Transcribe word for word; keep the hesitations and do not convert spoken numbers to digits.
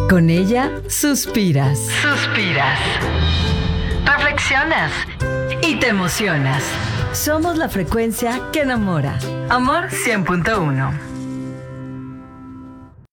Con ella suspiras. Suspiras. Reflexionas. Y te emocionas. Somos la frecuencia que enamora. Amor cien punto uno.